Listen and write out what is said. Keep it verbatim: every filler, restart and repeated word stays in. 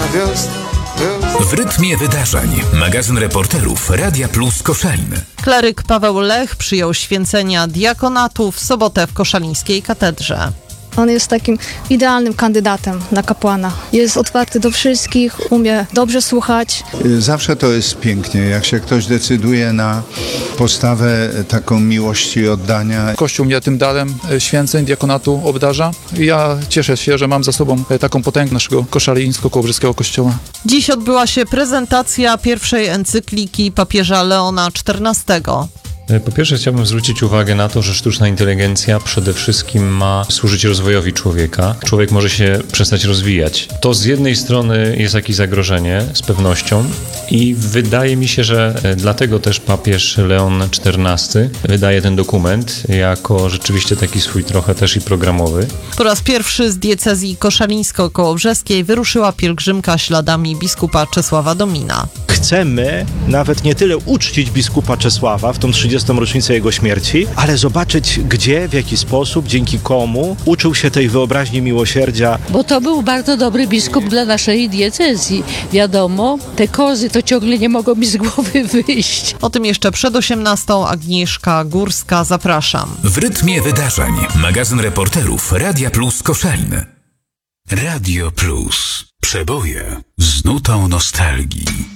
W rytmie wydarzeń. Magazyn reporterów Radia Plus Koszalin. Kleryk Paweł Lech przyjął święcenia diakonatu w sobotę w koszalińskiej katedrze. On jest takim idealnym kandydatem na kapłana. Jest otwarty do wszystkich, umie dobrze słuchać. Zawsze to jest pięknie, jak się ktoś decyduje na postawę taką miłości i oddania. Kościół mnie tym darem święceń, diakonatu obdarza. I ja cieszę się, że mam za sobą taką potęgę naszego koszalińsko-kołobrzyskiego kościoła. Dziś odbyła się prezentacja pierwszej encykliki papieża Leona czternastego. Po pierwsze chciałbym zwrócić uwagę na to, że sztuczna inteligencja przede wszystkim ma służyć rozwojowi człowieka. Człowiek może się przestać rozwijać. To z jednej strony jest jakieś zagrożenie, z pewnością, i wydaje mi się, że dlatego też papież Leon czternasty wydaje ten dokument jako rzeczywiście taki swój trochę też i programowy. Po raz pierwszy z diecezji koszalińsko-kołobrzeskiej wyruszyła pielgrzymka śladami biskupa Czesława Domina. Chcemy nawet nie tyle uczcić biskupa Czesława w tą trzydziestą rocznicę jego śmierci, ale zobaczyć gdzie, w jaki sposób, dzięki komu uczył się tej wyobraźni miłosierdzia. Bo to był bardzo dobry biskup dla naszej diecezji. Wiadomo, te kozy to ciągle nie mogą mi z głowy wyjść. O tym jeszcze przed osiemnastą. Agnieszka Górska, zapraszam. W rytmie wydarzeń. Magazyn reporterów Radia Plus Koszalin. Radio Plus. Przeboje z nutą nostalgii.